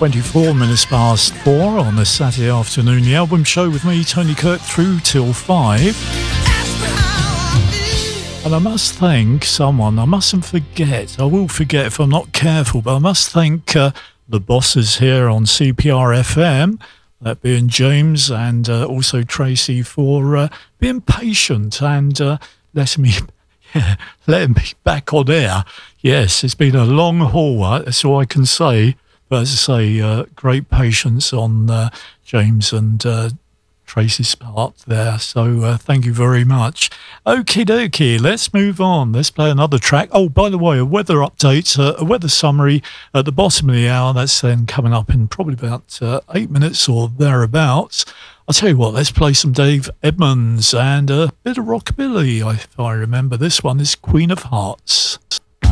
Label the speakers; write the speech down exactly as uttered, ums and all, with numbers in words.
Speaker 1: twenty-four minutes past four on this Saturday afternoon. The Album Show with me, Tony Kirk, through till five. And I must thank someone, I mustn't forget, I will forget if I'm not careful, but I must thank uh, the bosses here on C P R F M, that being James and uh, also Tracy, for uh, being patient and uh, letting me yeah, letting me back on air. Yes, it's been a long haul, uh, that's all I can say. But as I say, uh, great patience on uh, James and uh, Tracy's part there. So uh, thank you very much. Okie dokie, let's move on. Let's play another track. Oh, by the way, a weather update, uh, a weather summary at the bottom of the hour. That's then coming up in probably about uh, eight minutes or thereabouts. I'll tell you what, let's play some Dave Edmunds and a bit of rockabilly, if I remember. This one is Queen of Hearts.